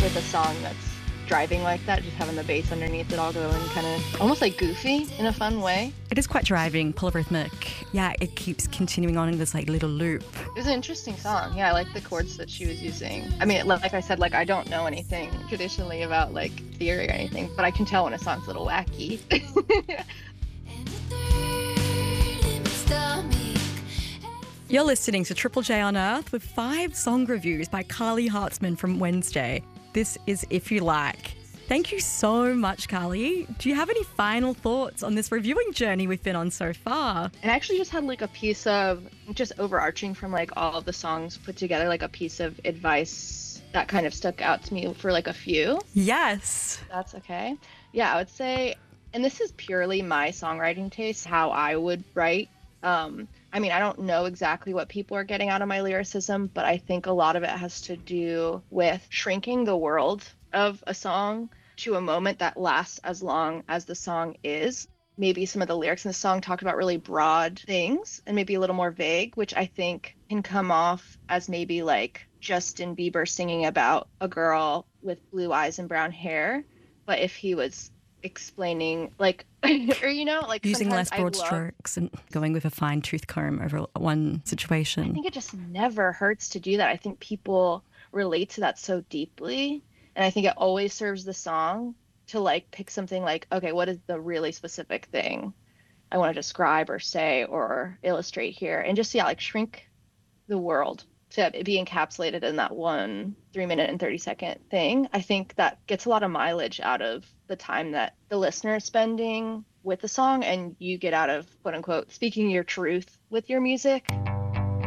with a song that's driving like that, just having the bass underneath it all going kind of almost like goofy in a fun way. It is quite driving, polyrhythmic. Yeah, it keeps continuing on in this like little loop. It was an interesting song. Yeah, I like the chords that she was using. I mean, like I said, like I don't know anything traditionally about like theory or anything, but I can tell when a song's a little wacky. You're listening to Triple J on Earth with 5 song reviews by Carly Hartzman from Wednesday. This is If You Like. Thank you so much, Carly. Do you have any final thoughts on this reviewing journey we've been on so far? And I actually just had like a piece of just overarching from like all of the songs put together, like a piece of advice that kind of stuck out to me for like a few. Yes. That's okay. Yeah, I would say, and this is purely my songwriting taste, how I would write. I mean, I don't know exactly what people are getting out of my lyricism, but I think a lot of it has to do with shrinking the world of a song to a moment that lasts as long as the song is. Maybe some of the lyrics in the song talked about really broad things and maybe a little more vague, which I think can come off as maybe like Justin Bieber singing about a girl with blue eyes and brown hair. But if he was explaining like or like Using sometimes less broad strokes and going with a fine tooth comb over one situation. I think it just never hurts to do that. I think people relate to that so deeply, and I think it always serves the song to like pick something like, okay, what is the really specific thing I want to describe or say or illustrate here, and just like shrink the world to be encapsulated in that one 3 minute and 30-second thing. I think that gets a lot of mileage out of the time that the listener is spending with the song, and you get out of quote unquote speaking your truth with your music.